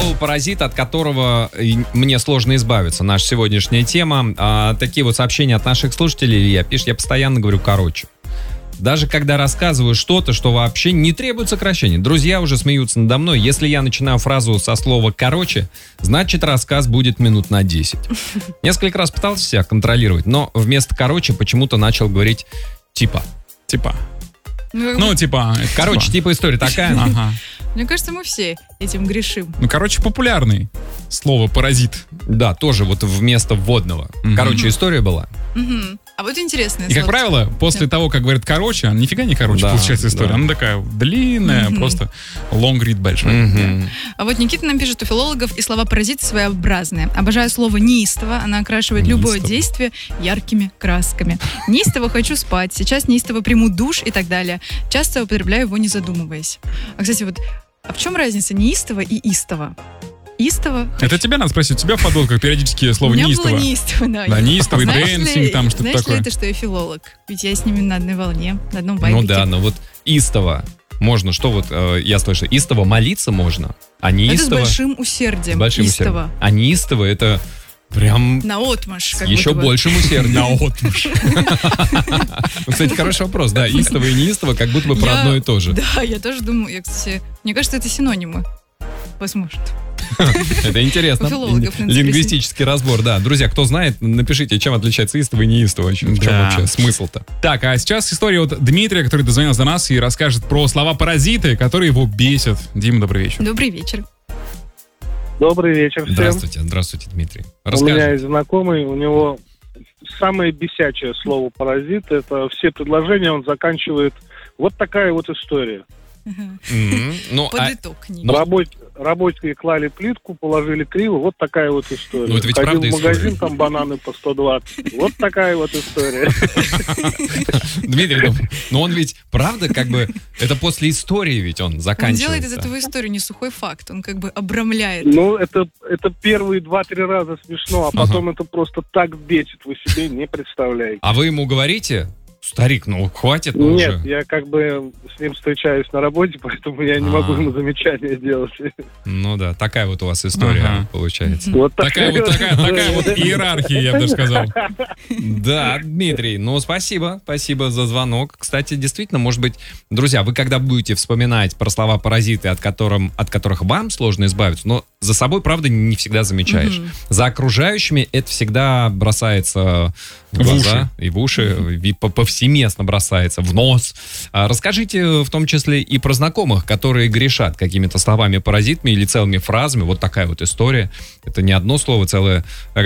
Слово «паразит», от которого мне сложно избавиться. Наша сегодняшняя тема. Такие вот сообщения от наших слушателей я постоянно говорю «короче». Даже когда рассказываю что-то, что вообще не требует сокращения. Друзья уже смеются надо мной. Если я начинаю фразу со слова «короче», значит рассказ будет минут на 10. Несколько раз пытался себя контролировать, но вместо «короче» почему-то начал говорить «типа». Короче, типа история такая. Ага. Мне кажется, мы все этим грешим. Популярный слово «паразит». Да, тоже вот вместо вводного. Короче, история была. А вот интересное И, как правило, после того, как говорят «короче», она нифига не короче, получается история. Да. Она такая длинная, просто long read большой. Мгм. А вот Никита нам пишет, у филологов и слова «паразит» своеобразные. Обожаю слово «неистово». Она окрашивает любое Неистово. действие яркими красками. Неистово хочу спать, сейчас неистово приму душ и так далее. Часто употребляю его, не задумываясь. А, кстати, вот, а в чем разница неистово и истово? Истово. Это тебя надо спросить. У тебя в подводках периодически У слово меня «неистово». было неистово, да. Да, неистовый Знаешь дэнсинг, ли- там что-то знаешь такое. ли это, что я филолог? Ведь я с ними на одной волне, на одном вайбике. Ну да, но вот истово можно, что вот я слышу, истово молиться можно, а не Это с истово... большим усердием. с большим Истово. усердием. А неистово это прям Наотмашь. как еще будто бы. большим усердием. Ну, кстати, хороший вопрос, да, истово и неистово как будто бы про Я- одно и то же. Да, я тоже думаю. Кстати, мне кажется, это синонимы. Возможно. Это интересно. У филологов надо Лингвистический разбор, да. Друзья, кто знает, напишите, чем отличается истово и неистово. В чем Да. вообще смысл-то? Так, а сейчас история от Дмитрия, который дозвонился до нас и расскажет про слова «паразиты», которые его бесят. Дима, добрый вечер. Добрый вечер. Добрый вечер всем. Здравствуйте, Дмитрий. У меня Расскажи. есть знакомый, у него самое бесячее слово «паразит». Это все предложения он заканчивает. Вот такая вот история. Ну, Под а- итог книги. Ну, Рабочие клали плитку, положили криво. Вот такая вот история. Ну, это ведь Ходил правда в магазин, история. там бананы по 120. Вот такая вот история. Дмитрий, но он ведь, правда, как бы, это после истории ведь он Он заканчивается. делает из этого историю не сухой факт. Он как бы обрамляет. Ну, это первые 2-3 раза смешно, а потом это просто так бесит, вы себе не представляете. А вы ему говорите, старик, ну хватит ну, Нет, уже. я как бы с ним встречаюсь на работе, поэтому я не могу ему замечания делать. Ну да, такая вот у вас история Ага. получается. Вот Такая вот иерархия, я бы даже сказал. Да, Дмитрий, ну спасибо за звонок. Кстати, действительно, может быть, друзья, вы когда будете вспоминать про слова «паразиты», от которых вам сложно избавиться, но за собой, правда, не всегда замечаешь. За окружающими это всегда бросается в глаза и в уши, и повсеместно бросается в нос. Расскажите в том числе и про знакомых, которые грешат какими-то словами-паразитами или целыми фразами. Вот такая вот история. Это не одно слово, целая